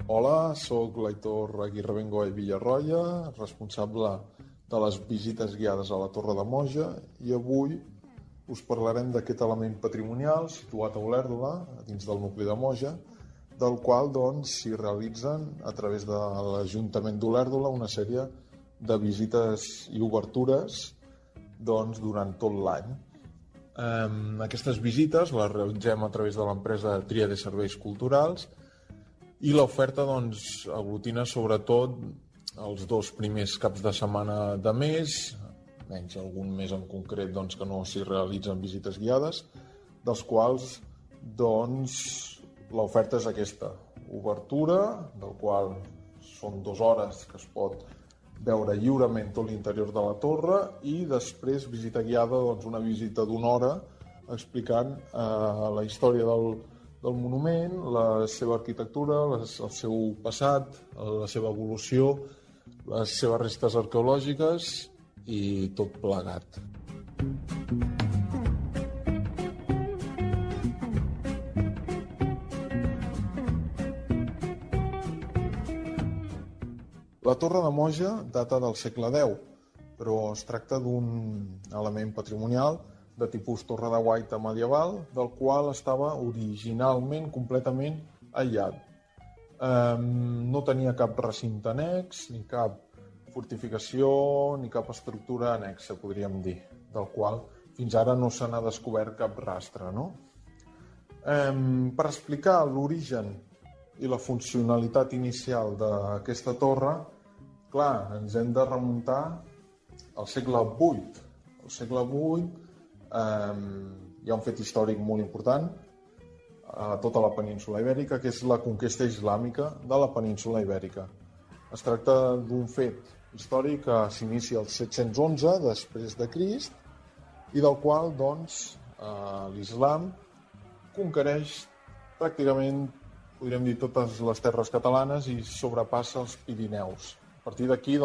Hola, sóc l'Aitor Aguirre Bengoa i Villarroya, responsable de les visites guiades a la Torre de Moja, i avui us parlarem d'aquest element patrimonial situat a Olèrdola, dins del nucli de Moja, del qual s'hi realitzen a través de l'Ajuntament d'Olèrdola una sèrie de visites i obertures durant tot l'any. Aquestes visites les realitzem a través de l'empresa Tríade Serveis Culturals i l'oferta aglutina sobretot els 2 primers caps de setmana de mes, menys algun mes en concret que no s'hi realitzen visites guiades, dels quals l'oferta és aquesta: obertura, del qual són 2 hores que es pot veure lliurement tot l'interior de la torre, i després visita guiada, una visita d'1 hora explicant la història del monument, la seva arquitectura, el seu passat, la seva evolució, les seves restes arqueològiques i tot plegat. La Torre de Moja data del segle X, però es tracta d'un element patrimonial de tipus torre de guaita medieval, del qual estava originalment completament aïllat. No tenia cap recinte annex, ni cap fortificació, ni cap estructura annexa, podríem dir, del qual fins ara no se n'ha descobert cap rastre. Per explicar l'origen i la funcionalitat inicial d'aquesta torre, clar, ens hem de remuntar al segle VIII. Al segle VIII hi ha un fet històric molt important a tota la península Ibèrica, que és la conquesta islàmica de la península Ibèrica. Es tracta d'un fet històric que s'inicia al 711 després de Crist i del qual l'islam conquereix pràcticament, podríem dir, totes les terres catalanes i sobrepassa els Pirineus. A partir d'aquí,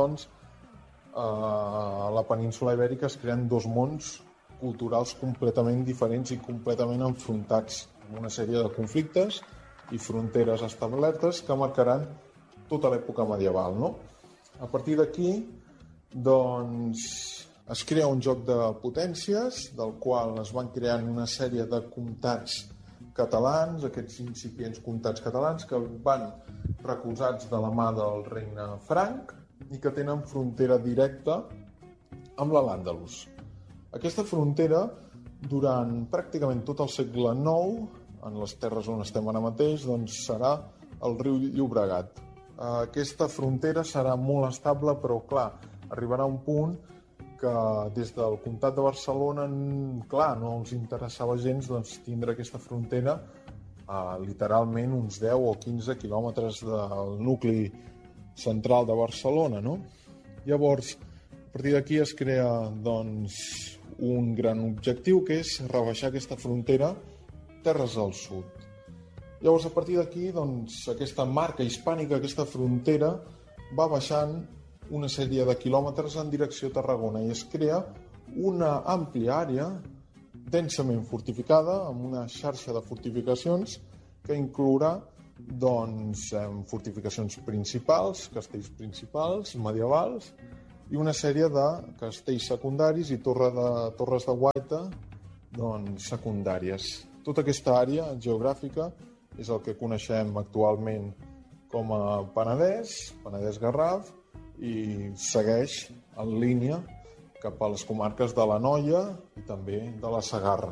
a la península Ibèrica es creen 2 mons culturals completament diferents i completament enfrontats, amb una sèrie de conflictes i fronteres establertes que marcaran tota l'època medieval. A partir d'aquí, es crea un joc de potències, del qual es van creant una sèrie de comtats catalans, aquests incipients comtats catalans, que van recolzats de la mà del regne franc i que tenen frontera directa amb l'Al-Àndalus. Aquesta frontera, durant pràcticament tot el segle IX, en les terres on estem ara mateix, serà el riu Llobregat. Aquesta frontera serà molt estable, però, clar, arribarà un punt que des del comtat de Barcelona, clar, no els interessava gens tindre aquesta frontera literalment uns 10 o 15 quilòmetres del nucli central de Barcelona, Llavors, a partir d'aquí es crea, un gran objectiu, que és rebaixar aquesta frontera terres al sud. Llavors, a partir d'aquí, aquesta marca hispànica, aquesta frontera, va baixant una sèrie de quilòmetres en direcció a Tarragona i es crea una àmplia àrea densament fortificada, amb una xarxa de fortificacions que inclourà fortificacions principals, castells principals, medievals, i una sèrie de castells secundaris i torres de guaita secundàries. Tota aquesta àrea geogràfica és el que coneixem actualment com a Penedès-Garraf, i segueix en línia cap a les comarques de l'Anoia i també de la Segarra.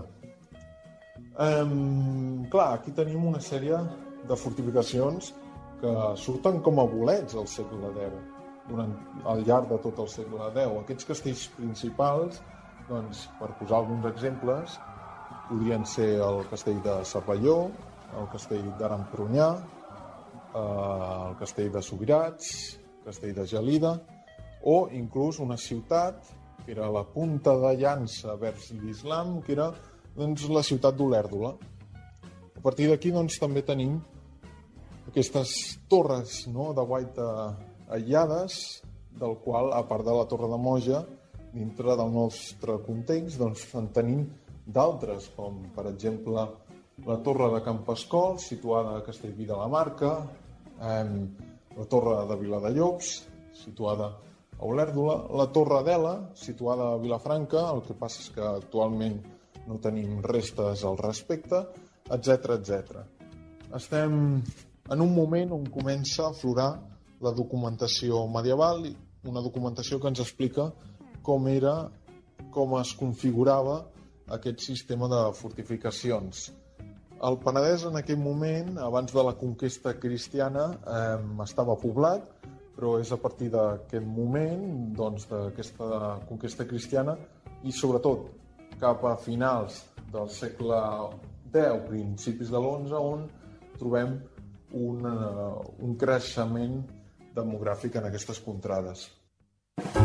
Clar, aquí tenim una sèrie de fortificacions que surten com a bolets al segle X, al llarg de tot el segle X. Aquests castells principals, per posar alguns exemples, podrien ser el castell de Cervelló, el castell d'Arampronyà, el castell de Subirats, el castell de Gelida, o inclús una ciutat que era la punta de llança vers l'islam, que era la ciutat d'Olèrdola. A partir d'aquí també tenim aquestes torres de guaita aïllades, del qual, a part de la Torre de Moja, dintre del nostre context, en tenim d'altres, com per exemple la Torre de Can Pascol, situada a Castellví de la Marca, la Torre de Viladellobs, situada a Olèrdola, la Torre d'Ela, situada a Vilafranca, el que passa és que actualment no tenim restes al respecte, etc. Estem en un moment on comença a aflorar la documentació medieval, una documentació que ens explica com es configurava aquest sistema de fortificacions. El Penedès en aquell moment, abans de la conquesta cristiana, estava poblat, però és a partir d'aquest moment, d'aquesta conquesta cristiana, i sobretot cap a finals del segle X, principis de l'XI, on trobem un creixement demogràfic en aquestes contrades.